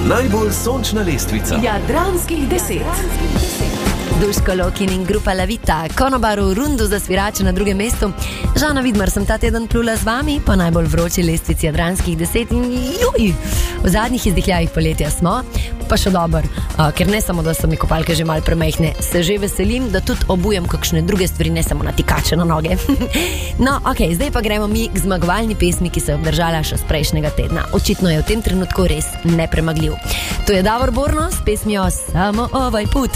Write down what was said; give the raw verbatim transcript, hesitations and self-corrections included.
Najbolj sončna lestvica Jadranskih deset. Duško Lokin in grupa La Vita, Konobar v rundu za svirače na drugem mestu. Žana Vidmar sem ta teden plula z vami po najbolj vroči lestvici Jadranskih deset in juj, v zadnjih izdihljajih poletja smo, pa še dober, uh, ker ne samo, da so mi kopalke že mal premehne, se že veselim, da tudi obujem kakšne druge stvari, ne samo natikače na noge. No, ok, zdaj pa gremo mi k zmagovalni pesmi, ki se je obdržala še z prejšnjega tedna. Očitno je v tem trenutku res nepremagljiv. To je Davor Borno s pesmijo Samo ovaj put.